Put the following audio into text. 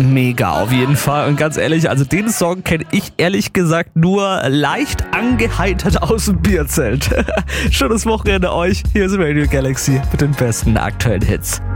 Mega, auf jeden Fall. Und ganz ehrlich, also den Song kenne ich ehrlich gesagt nur leicht angeheitert aus dem Bierzelt. Schönes Wochenende euch. Hier ist Radio Galaxy mit den besten aktuellen Hits.